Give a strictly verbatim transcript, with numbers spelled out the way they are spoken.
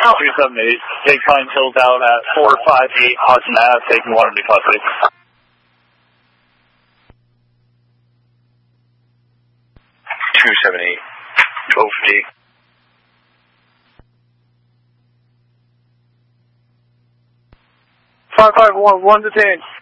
two seven eight, take Pine Hill down at four five eight Hudson Ave, taking one to custody. two seven eight, twelve fifty. five five one, one detained.